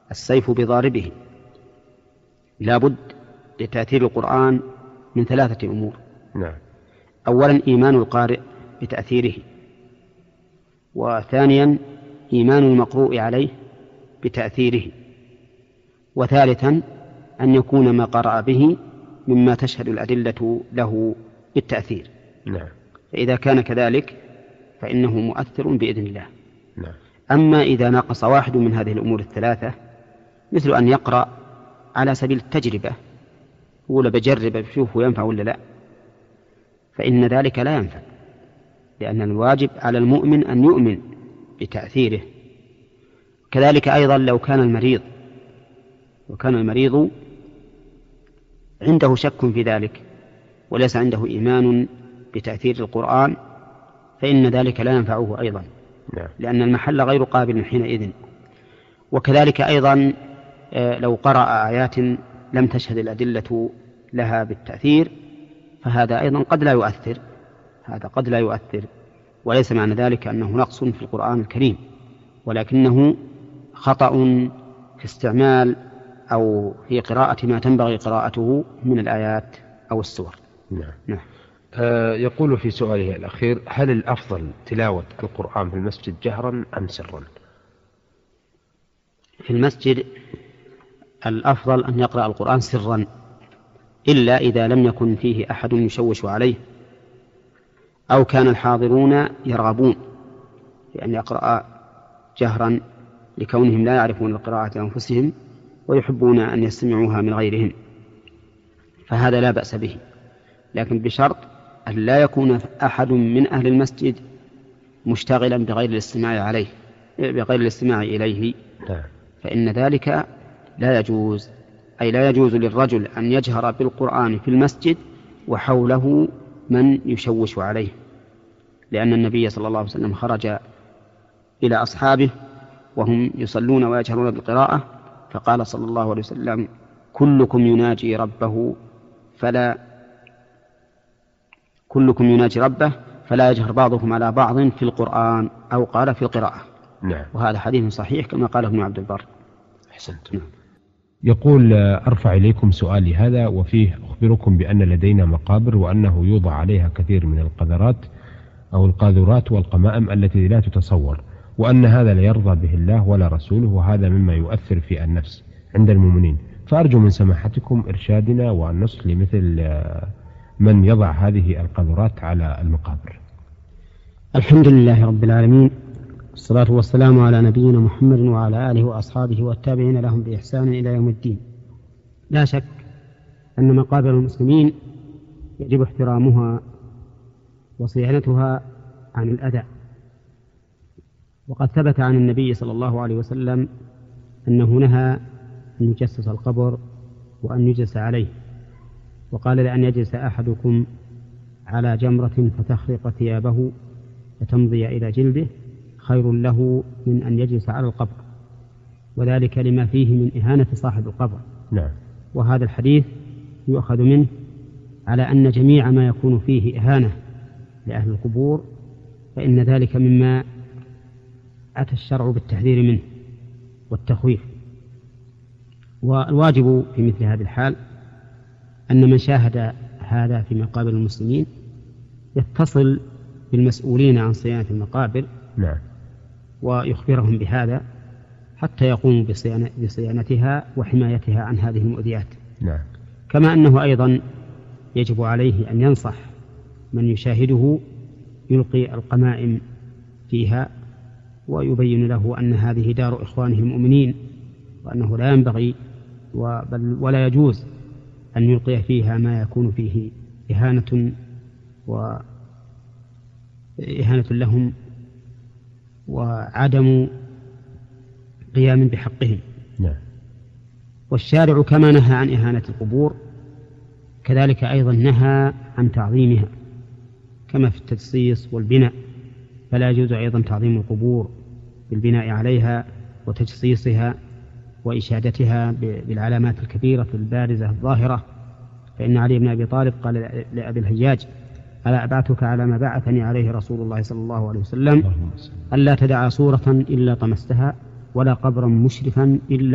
السيف بضاربه. لا بد لتأثير القرآن من 3 أمور. نعم. أولا إيمان القارئ بتأثيره، وثانيا إيمان المقروء عليه بتأثيره، وثالثا أن يكون ما قرأ به مما تشهد الأدلة له بالتأثير. نعم. فإذا كان كذلك فإنه مؤثر بإذن الله. نعم. أما إذا نقص واحد من هذه الأمور الثلاثة، مثل أن يقرأ على سبيل التجربة، ولا بجرب بشوفه ينفع ولا لا، فإن ذلك لا ينفع، لأن الواجب على المؤمن أن يؤمن بتأثيره. كذلك أيضا لو كان المريض عنده شك في ذلك وليس عنده إيمان بتأثير القرآن، فإن ذلك لا ينفعه أيضا، لأن المحل غير قابل حينئذ. وكذلك أيضا لو قرأ آيات لم تشهد الأدلة لها بالتأثير، فهذا أيضا قد لا يؤثر، وليس معنى ذلك أنه نقص في القرآن الكريم، ولكنه خطأ في استعمال أو في قراءة ما تنبغي قراءته من الآيات أو السور. نعم. يقول في سؤاله الأخير: هل الأفضل تلاوة القرآن في المسجد جهرا أم سرا؟ في المسجد الأفضل أن يقرأ القرآن سرا، إلا إذا لم يكن فيه أحد يشوش عليه، أو كان الحاضرون يرغبون بأن يقرأ جهرا لكونهم لا يعرفون القراءة أنفسهم ويحبون أن يستمعوها من غيرهم، فهذا لا بأس به، لكن بشرط أن لا يكون أحد من أهل المسجد مشتغلا بغير الاستماع إليه، فإن ذلك لا يجوز. أي لا يجوز للرجل أن يجهر بالقرآن في المسجد وحوله من يشوش عليه، لأن النبي صلى الله عليه وسلم خرج إلى أصحابه وهم يصلون ويجهرون بالقراءة، فقال صلى الله عليه وسلم: كلكم يناجي ربه فلا يجهر بعضكم على بعض في القرآن، أو قال في القراءة. نعم. وهذا حديث صحيح كما قاله ابن عبد البر. أحسنت. يقول: أرفع إليكم سؤالي هذا وفيه أخبركم بأن لدينا مقابر وأنه يوضع عليها كثير من القذرات أو القاذورات والقمائم التي لا تتصور، وأن هذا لا يرضى به الله ولا رسوله، وهذا مما يؤثر في النفس عند المؤمنين، فأرجو من سماحتكم إرشادنا والنصح لمثل من يضع هذه القاذورات على المقابر. الحمد لله رب العالمين، والصلاة والسلام على نبينا محمد وعلى آله وأصحابه والتابعين لهم بإحسان إلى يوم الدين. لا شك أن مقابر المسلمين يجب احترامها وصيانتها عن الأذى، وقد ثبت عن النبي صلى الله عليه وسلم أنه نهى أن يجسس القبر وأن يجلس عليه، وقال: لأن يجلس أحدكم على جمرة فتخرق ثيابه فتمضي إلى جلده خير له من أن يجلس على القبر، وذلك لما فيه من إهانة صاحب القبر. نعم. وهذا الحديث يؤخذ منه على أن جميع ما يكون فيه إهانة لأهل القبور فإن ذلك مما أتى الشرع بالتحذير منه والتخويف. والواجب في مثل هذه الحال أن من شاهد هذا في مقابر المسلمين يتصل بالمسؤولين عن صيانة المقابر. نعم. ويخبرهم بهذا حتى يقوموا بصيانتها وحمايتها عن هذه المؤذيات. نعم. كما أنه أيضا يجب عليه أن ينصح من يشاهده يلقي القمائم فيها ويبين له أن هذه دار إخوانه المؤمنين، وأنه لا ينبغي ولا يجوز أن يلقي فيها ما يكون فيه إهانة لهم وعدم قيام بحقهم. نعم. والشارع كما نهى عن إهانة القبور كذلك أيضا نهى عن تعظيمها، كما في التجصيص والبناء، فلا يجوز أيضا تعظيم القبور بالبناء عليها وتجصيصها وإشادتها بالعلامات الكبيرة البارزة الظاهرة. فإن علي بن أبي طالب قال لأبي الهياج: ألا أبعثك على ما بعثني عليه رسول الله صلى الله عليه وسلم، ألا تدع صورة إلا طمستها ولا قبرا مشرفا إلا